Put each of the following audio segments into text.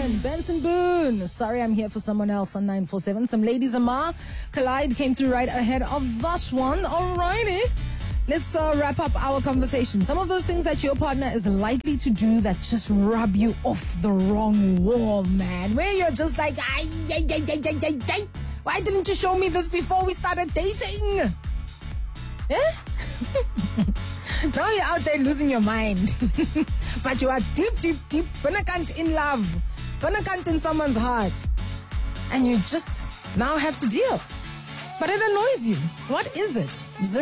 Benson Boone. Sorry, I'm here for someone else on 947. Some ladies, Amar. Collide came through right ahead of that one. Alrighty. Let's wrap up our conversation. Some of those things that your partner is likely to do that just rub you off the wrong wall, man. Where you're just like, why didn't you show me this before we started dating? Yeah? Now you're out there losing your mind. But you are deep Banakant in love. Banakant in someone's heart. And you just now have to deal. But it annoys you. What is it?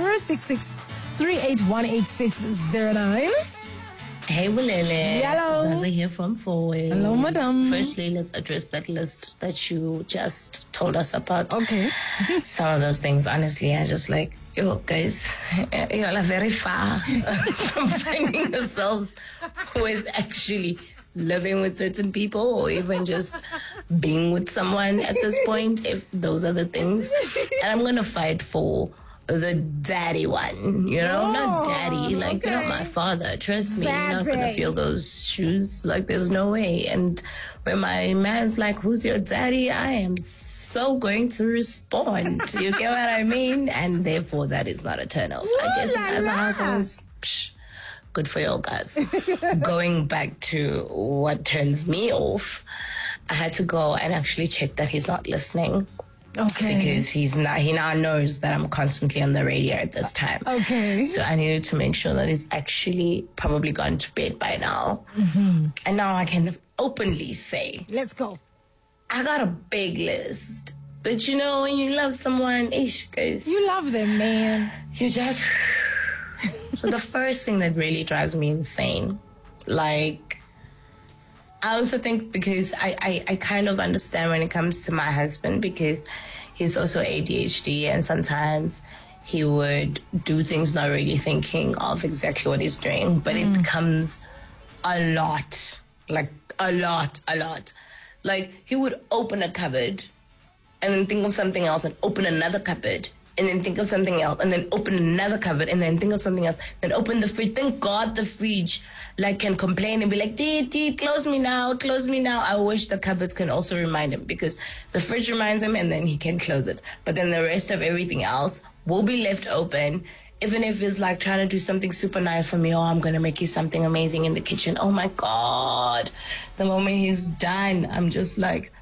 066-3818609. Hey, Bulele. Hello. Zaza here from Forward. Hello, madam. Firstly, let's address that list that you just told us about. Okay. Some of those things, honestly, are just like, yo, guys, you all are very far from finding yourselves with actually living with certain people or even just being with someone at this point, if those are the things. And I'm going to fight for the daddy one, you know, not daddy, like, okay. You're not my father. Trust me, you're not going to feel those shoes. Like, there's no way. And when my man's like, who's your daddy? I am so going to respond. You get what I mean? And therefore, that is not a turn off. I guess in other households, good for you guys. Going back to what turns me off, I had to go and actually check that he's not listening. Okay. Because he now knows that I'm constantly on the radio at this time. Okay. So I needed to make sure that he's actually probably gone to bed by now. Mm-hmm. And now I can openly say, let's go. I got a big list. But you know, when you love someone, guys. You love them, man. You just... So the first thing that really drives me insane, like, I also think because I kind of understand when it comes to my husband because he's also ADHD and sometimes he would do things not really thinking of exactly what he's doing, but it becomes a lot, like a lot. Like he would open a cupboard and then think of something else and open another cupboard and then think of something else and then open another cupboard and then think of something else, then open the fridge. Thank God the fridge can complain and be like, Dee, close me now. I wish the cupboards can also remind him because the fridge reminds him and then he can close it. But then the rest of everything else will be left open. Even if it's like trying to do something super nice for me, I'm going to make you something amazing in the kitchen. Oh my God. The moment he's done, I'm just like,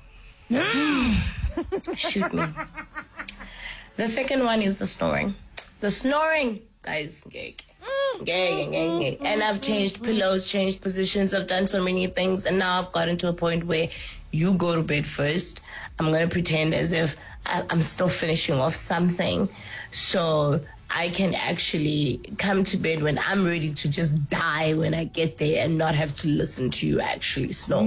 shoot me. The second one is the snoring. The snoring, guys, gay. And I've changed pillows, changed positions. I've done so many things. And now I've gotten to a point where you go to bed first. I'm going to pretend as if I'm still finishing off something. So I can actually come to bed when I'm ready to just die when I get there and not have to listen to you actually snore.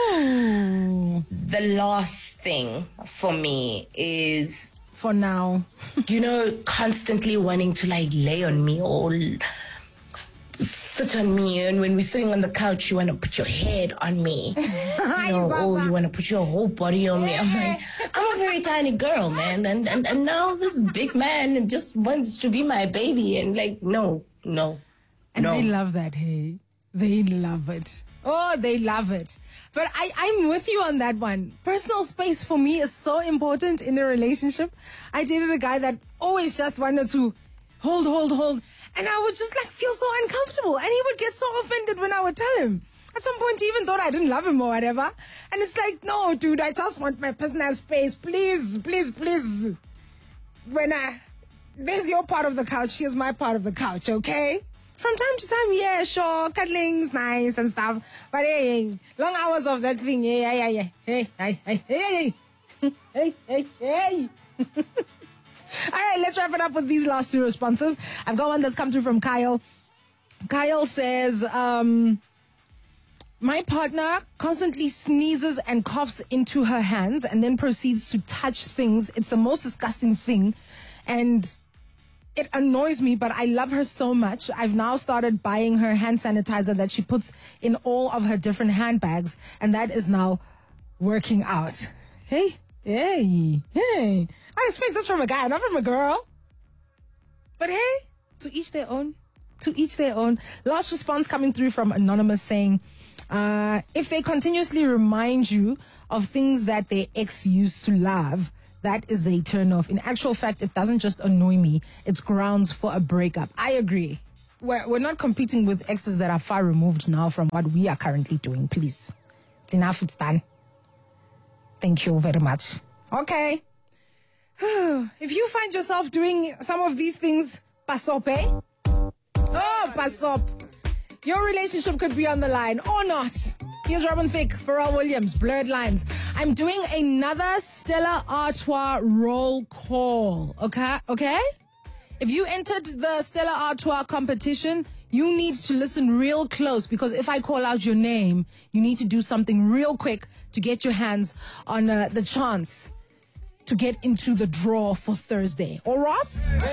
The last thing for me is... For now. Constantly wanting to lay on me or sit on me. And when we're sitting on the couch, you want to put your head on me. You want to put your whole body on me. I'm like, I'm a very tiny girl, man. And now this big man just wants to be my baby. And no. And they love that, hey. They love it. Oh, they love it. But I'm with you on that one. Personal space for me is so important in a relationship. I dated a guy that always just wanted to hold. And I would just feel so uncomfortable. And he would get so offended when I would tell him. At some point, he even thought I didn't love him or whatever. And it's like, no, dude, I just want my personal space. Please. There's your part of the couch. Here's my part of the couch, okay? From time to time, yeah, sure, cuddling's nice and stuff. But hey, long hours of that thing, yeah. Hey. All right, let's wrap it up with these last two responses. I've got one that's come through from Kyle. Kyle says, my partner constantly sneezes and coughs into her hands and then proceeds to touch things. It's the most disgusting thing. And it annoys me, but I love her so much. I've now started buying her hand sanitizer that she puts in all of her different handbags, and that is now working out. Hey. I expect this from a guy, not from a girl. But hey, to each their own. Last response coming through from Anonymous saying, If they continuously remind you of things that their ex used to love, that is a turn off. In actual fact, it doesn't just annoy me. It's grounds for a breakup. I agree. We're not competing with exes that are far removed now from what we are currently doing. Please. It's enough. It's done. Thank you very much. Okay. If you find yourself doing some of these things, pasop, eh? Oh, pasop. Your relationship could be on the line or not. Here's Robin Thicke, Pharrell Williams, Blurred Lines. I'm doing another Stella Artois roll call. Okay? If you entered the Stella Artois competition, you need to listen real close, because if I call out your name, you need to do something real quick to get your hands on the chance to get into the draw for Thursday. Or Ross?